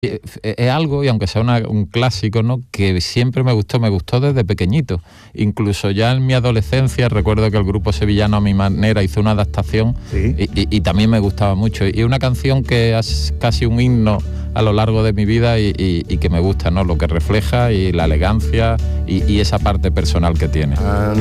Es algo, y aunque sea un clásico, ¿no?, que siempre me gustó desde pequeñito. Incluso ya en mi adolescencia recuerdo que el grupo sevillano A Mi Manera hizo una adaptación, Sí. y también me gustaba mucho. Y una canción que es casi un himno a lo largo de mi vida y que me gusta, ¿no?, lo que refleja y la elegancia y esa parte personal que tiene.